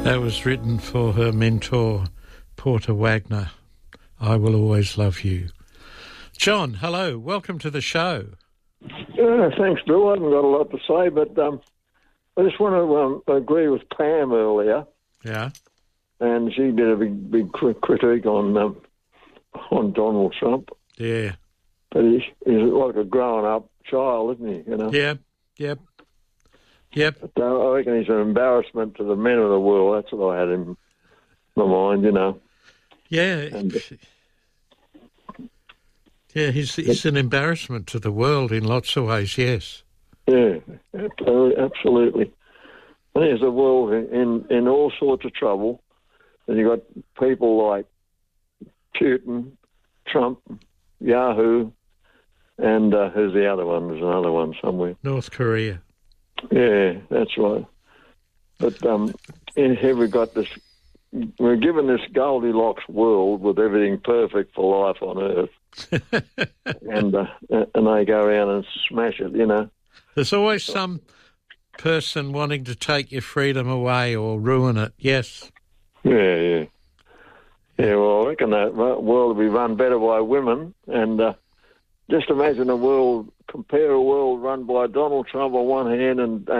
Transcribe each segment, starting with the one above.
That was written for her mentor, Porter Wagner. I Will Always Love You. John, hello. Welcome to the show. Yeah, thanks, Bill. I haven't got a lot to say, but I just want to agree with Pam earlier. Yeah. And she did a big critique on Donald Trump. Yeah. But he's like a grown-up child, isn't he? You know. Yep. So I reckon he's an embarrassment to the men of the world. That's what I had in my mind, you know. Yeah. Yeah, he's an embarrassment to the world in lots of ways, yes. Yeah, absolutely. And there's a world in all sorts of trouble. And you've got people like Putin, Trump, Yahoo, and who's the other one? There's another one somewhere. North Korea. Yeah, that's right. But here we've got this, we're given this Goldilocks world with everything perfect for life on Earth. and they go around and smash it, you know. There's always some person wanting to take your freedom away or ruin it, yes. Yeah, well, I reckon that world will be run better by women. And just imagine compare a world run by Donald Trump on one hand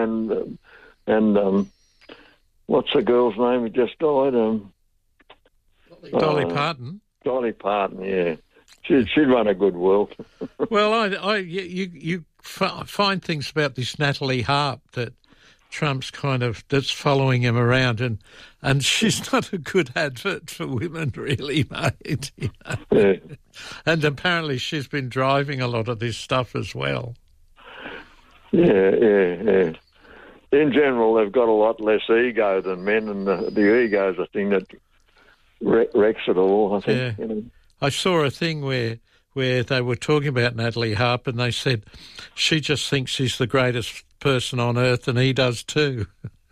and what's the girl's name who just died? Dolly Parton. Dolly Parton, yeah. She'd run a good world. Well, you find things about this Natalie Harp that Trump's that's following him around, and she's not a good advert for women, really, mate. You know? Yeah. And apparently she's been driving a lot of this stuff as well. Yeah. In general, they've got a lot less ego than men, and the ego's a thing that wrecks it all, I think. Yeah. You know? I saw a thing where they were talking about Natalie Harp, and they said she just thinks she's the greatest person on earth, and he does too.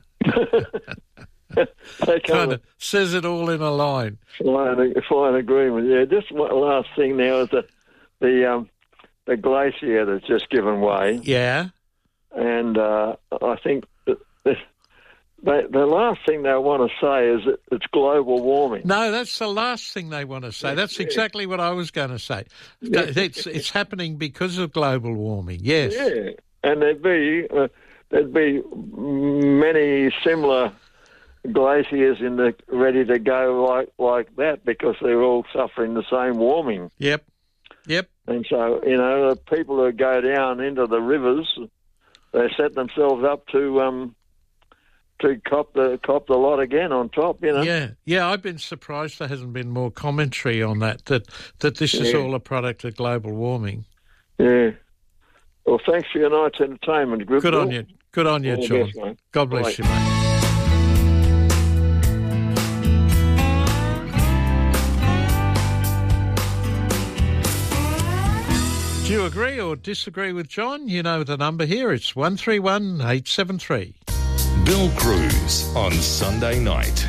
Kind of says it all in a line. Fine agreement. Yeah, just one last thing now is the glacier that's just given way. Yeah. And I think the last thing they want to say is that it's global warming. No, that's the last thing they want to say. That's exactly what I was going to say. It's happening because of global warming, yes. Yeah, and there'd be many similar glaciers ready to go like that because they're all suffering the same warming. Yep. And so, you know, the people who go down into the rivers, they set themselves up to cop the lot again on top, you know. Yeah. I've been surprised there hasn't been more commentary on that this is all a product of global warming. Yeah. Well, thanks for your night's entertainment. Good on you, John. Best, God bless you, mate. Do you agree or disagree with John? You know the number here. It's 131 873. Bill Cruz on Sunday night.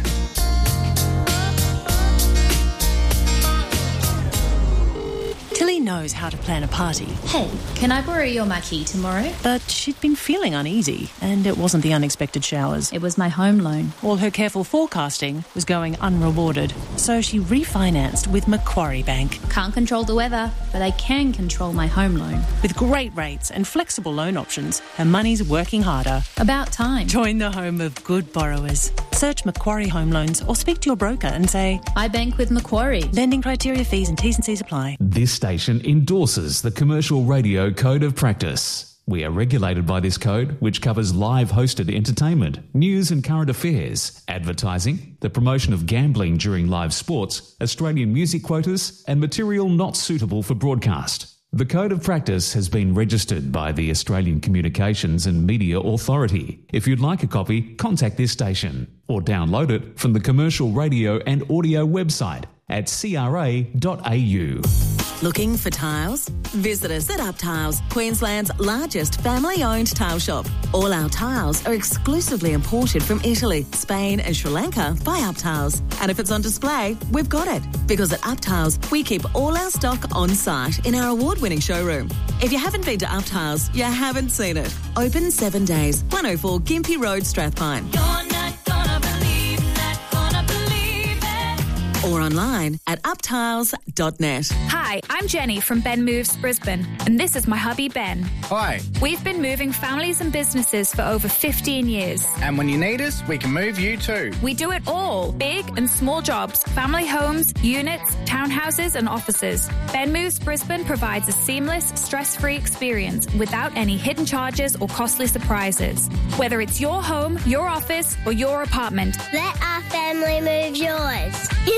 Tilly knows how to plan a party. Hey, can I borrow your marquee tomorrow? But she'd been feeling uneasy, and it wasn't the unexpected showers. It was my home loan. All her careful forecasting was going unrewarded, so she refinanced with Macquarie Bank. Can't control the weather, but I can control my home loan. With great rates and flexible loan options, her money's working harder. About time. Join the home of good borrowers. Search Macquarie Home Loans or speak to your broker and say, I bank with Macquarie. Lending criteria, fees and T's and C's apply. This station endorses the Commercial Radio Code of Practice. We are regulated by this code, which covers live hosted entertainment, news and current affairs, advertising, the promotion of gambling during live sports, Australian music quotas, and material not suitable for broadcast. The Code of Practice has been registered by the Australian Communications and Media Authority. If you'd like a copy, contact this station or download it from the Commercial Radio and Audio website at cra.au. Looking for tiles? Visit us at Up Tiles, Queensland's largest family-owned tile shop. All our tiles are exclusively imported from Italy, Spain and Sri Lanka by Up Tiles. And if it's on display, we've got it. Because at Up Tiles, we keep all our stock on site in our award-winning showroom. If you haven't been to Up Tiles, you haven't seen it. Open 7 days, 104 Gympie Road, Strathpine. You're not gonna believe now. or online at uptiles.net. Hi, I'm Jenny from Ben Moves Brisbane, and this is my hubby Ben. Hi. We've been moving families and businesses for over 15 years. And when you need us, we can move you too. We do it all, big and small jobs, family homes, units, townhouses and offices. Ben Moves Brisbane provides a seamless, stress-free experience without any hidden charges or costly surprises. Whether it's your home, your office or your apartment. Let our family move yours.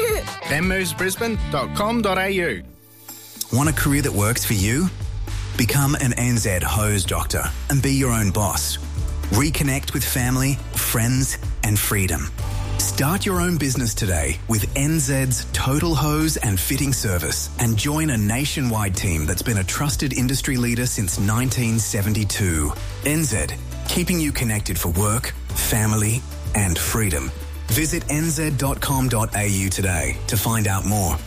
benmovesbrisbane.com.au. Want a career that works for you? Become an NZ hose doctor and be your own boss. Reconnect with family, friends and freedom. Start your own business today with NZ's Total Hose and Fitting Service and join a nationwide team that's been a trusted industry leader since 1972. NZ, keeping you connected for work, family and freedom. Visit nz.com.au today to find out more.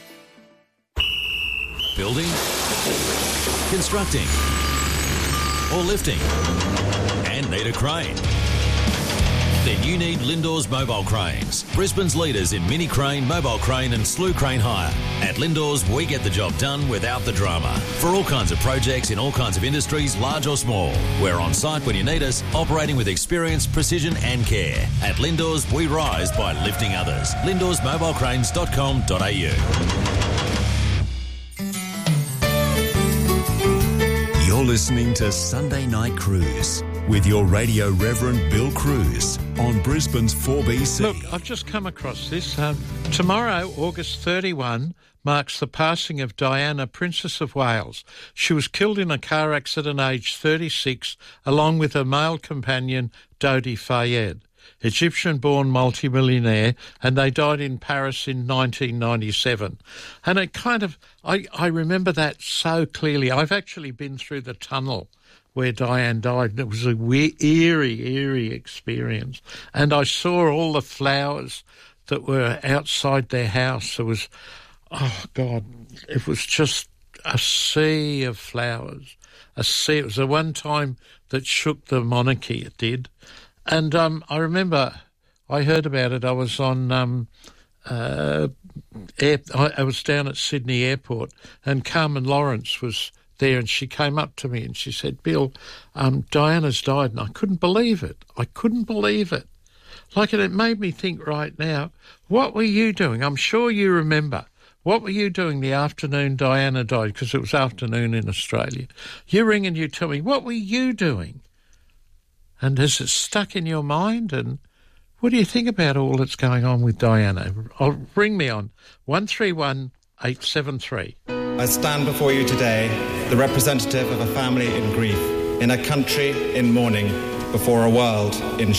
Building, constructing, or lifting, and need a crane? Then you need Lindors Mobile Cranes, Brisbane's leaders in mini crane, mobile crane and slew crane hire. At Lindors, we get the job done without the drama. For all kinds of projects in all kinds of industries, large or small. We're on site when you need us, operating with experience, precision and care. At Lindors, we rise by lifting others. LindorsMobileCranes.com.au. You're listening to Sunday Night Cruise with your Radio Reverend Bill Cruz on Brisbane's 4BC. Look, I've just come across this. Tomorrow, August 31, marks the passing of Diana, Princess of Wales. She was killed in a car accident aged 36, along with her male companion, Dodi Fayed, Egyptian-born multimillionaire, and they died in Paris in 1997. And it kind of, I remember that so clearly. I've actually been through the tunnel where Diane died, and it was a eerie experience. And I saw all the flowers that were outside their house. There was, oh God, it was just a sea of flowers. A sea. It was the one time that shook the monarchy, it did. And I remember I heard about it. I was on I was down at Sydney Airport, and Carmen Lawrence was there, and she came up to me and she said, Bill, Diana's died. And I couldn't believe it. Like, it made me think right now, what were you doing? I'm sure you remember. What were you doing the afternoon Diana died? Because it was afternoon in Australia. You ring and you tell me, what were you doing? And has it stuck in your mind? And what do you think about all that's going on with Diana? Ring me on 131 873. I stand before you today, the representative of a family in grief, in a country in mourning, before a world in